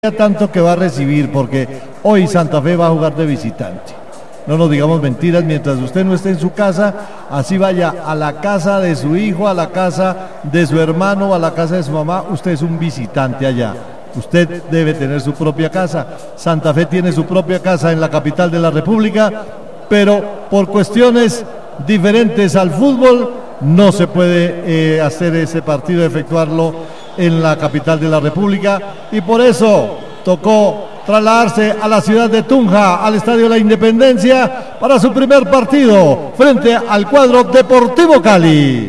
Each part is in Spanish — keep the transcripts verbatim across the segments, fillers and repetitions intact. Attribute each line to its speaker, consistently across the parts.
Speaker 1: tanto que va a recibir, porque hoy Santa Fe va a jugar de visitante. No nos digamos mentiras, mientras usted no esté en su casa, así vaya a la casa de su hijo, a la casa de su hermano, a la casa de su mamá, usted es un visitante allá. Usted debe tener su propia casa. Santa Fe tiene su propia casa en la capital de la República, pero por cuestiones diferentes al fútbol no se puede eh, hacer ese partido, efectuarlo en la capital de la República, y por eso tocó trasladarse a la ciudad de Tunja, al Estadio de la Independencia, para su primer partido frente al cuadro Deportivo Cali.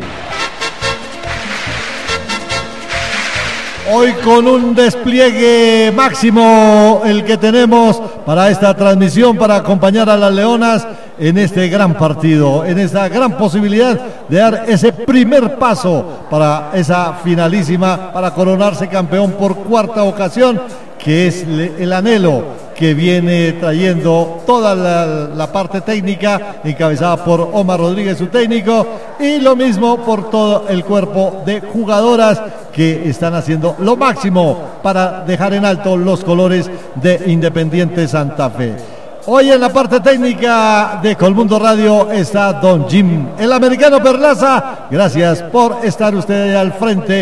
Speaker 1: Hoy con un despliegue máximo el que tenemos para esta transmisión, para acompañar a las Leonas en este gran partido, en esta gran posibilidad de dar ese primer paso para esa finalísima, para coronarse campeón por cuarta ocasión, que es el anhelo que viene trayendo toda la, la parte técnica, encabezada por Omar Rodríguez, su técnico, y lo mismo por todo el cuerpo de jugadoras que están haciendo lo máximo para dejar en alto los colores de Independiente Santa Fe. Hoy en la parte técnica de Colmundo Radio está Don Jim, el americano Perlaza. Gracias por estar usted al frente.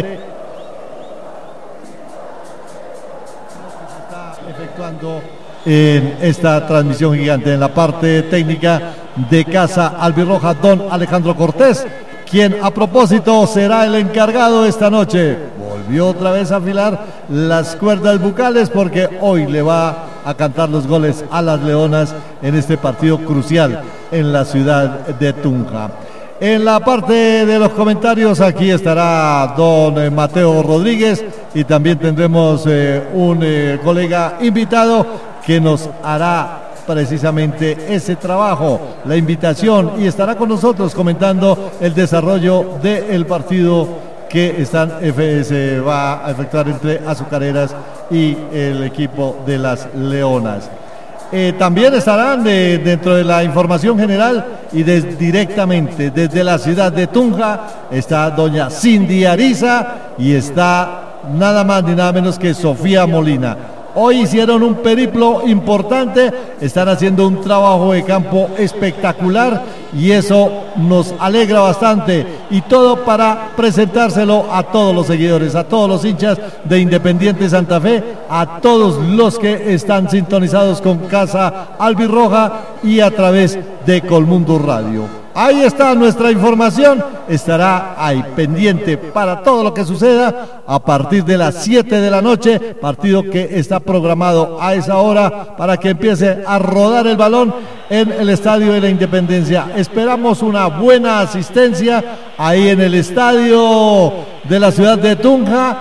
Speaker 1: Está efectuando en esta transmisión gigante en la parte técnica de Casa Albirroja, Don Alejandro Cortés, quien a propósito será el encargado esta noche. Volvió otra vez a afilar las cuerdas bucales porque hoy le va a cantar los goles a las Leonas en este partido crucial en la ciudad de Tunja. En la parte de los comentarios aquí estará don eh, Mateo Rodríguez, y también tendremos eh, un eh, colega invitado que nos hará precisamente ese trabajo, la invitación, y estará con nosotros comentando el desarrollo del partido que están, se va a efectuar entre Azucareras y el equipo de las Leonas. Eh, también estarán de, dentro de la información general y des, directamente desde la ciudad de Tunja está doña Cindy Ariza y está nada más ni nada menos que Sofía Molina. Hoy hicieron un periplo importante, están haciendo un trabajo de campo espectacular y eso nos alegra bastante, y todo para presentárselo a todos los seguidores, a todos los hinchas de Independiente Santa Fe, a todos los que están sintonizados con Casa Albirroja y a través de Colmundo Radio. Ahí está nuestra información, estará ahí pendiente para todo lo que suceda a partir de las siete de la noche, partido que está programado a esa hora para que empiece a rodar el balón en el Estadio de la Independencia. Esperamos una buena asistencia ahí en el estadio de la ciudad de Tunja.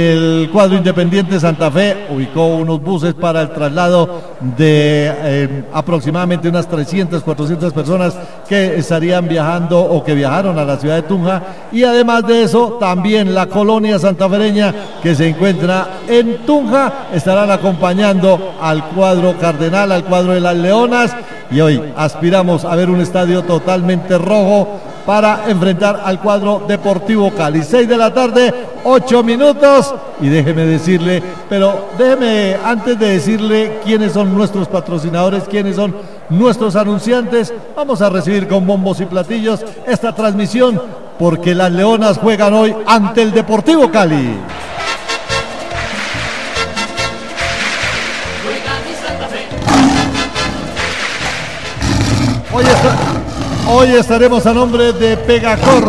Speaker 1: El cuadro Independiente Santa Fe ubicó unos buses para el traslado de eh, aproximadamente unas trescientas, cuatrocientas personas que estarían viajando o que viajaron a la ciudad de Tunja, y además de eso también la colonia santafereña que se encuentra en Tunja estarán acompañando al cuadro cardenal, al cuadro de las Leonas, y hoy aspiramos a ver un estadio totalmente rojo para enfrentar al cuadro Deportivo Cali. Seis de la tarde, ocho minutos, y déjeme decirle, pero déjeme antes de decirle quiénes son nuestros patrocinadores, quiénes son nuestros anunciantes, vamos a recibir con bombos y platillos esta transmisión, porque las Leonas juegan hoy ante el Deportivo Cali. Hoy está... Hoy estaremos a nombre de Pegacor.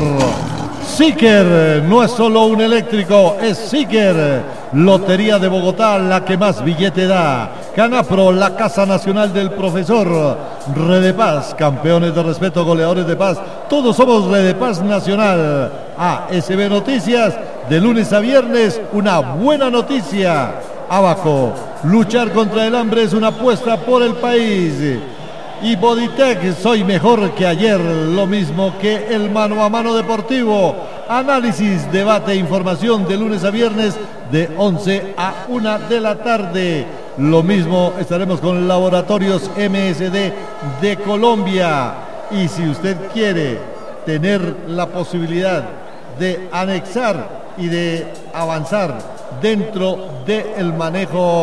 Speaker 1: Siker no es solo un eléctrico, es Siker. Lotería de Bogotá, la que más billete da. Canapro, la Casa Nacional del Profesor. Redepaz, campeones de respeto, goleadores de paz. Todos somos Redepaz Nacional. A S B Noticias, de lunes a viernes, una buena noticia. Abaco, luchar contra el hambre es una apuesta por el país. Y Bodytech, soy mejor que ayer, lo mismo que el mano a mano deportivo. Análisis, debate e información de lunes a viernes de once a una de la tarde. Lo mismo estaremos con Laboratorios M S D de Colombia. Y si usted quiere tener la posibilidad de anexar y de avanzar dentro del manejo